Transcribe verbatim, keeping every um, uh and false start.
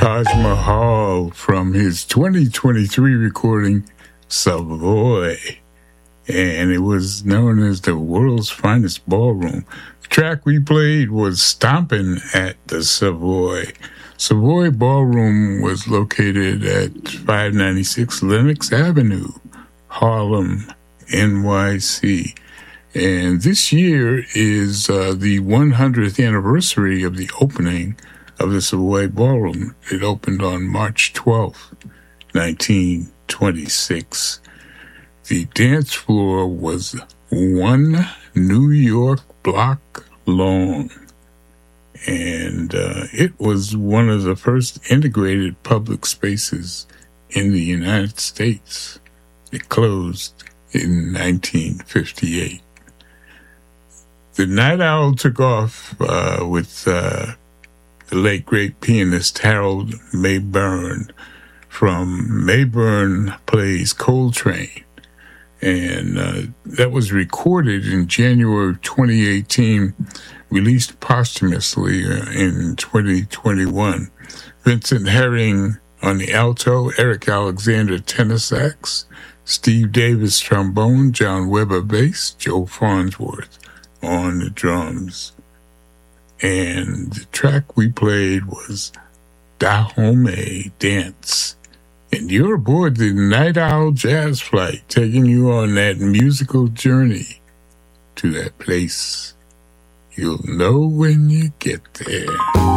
Taj Mahal from his twenty twenty-three recording, Savoy. And it was known as the world's finest ballroom. The track we played was Stompin' at the Savoy. Savoy Ballroom was located at five ninety-six Lenox Avenue, Harlem, N Y C. And this year is uh, the one hundredth anniversary of the opening of the Savoy Ballroom. It opened on March twelfth, nineteen twenty-six. The dance floor was one New York block long, and uh, it was one of the first integrated public spaces in the United States. It closed in nineteen fifty-eight. The Night Owl took off uh, with uh, the late great pianist Harold Mayburn from Mayburn Plays Coltrane. And uh, that was recorded in January of twenty eighteen, released posthumously in twenty twenty-one. Vincent Herring on the alto, Eric Alexander tenor sax, Steve Davis trombone, John Weber bass, Joe Farnsworth on the drums. And the track we played was Dahomey Dance. And you're aboard the Night Owl Jazz Flight, taking you on that musical journey to that place you'll know when you get there.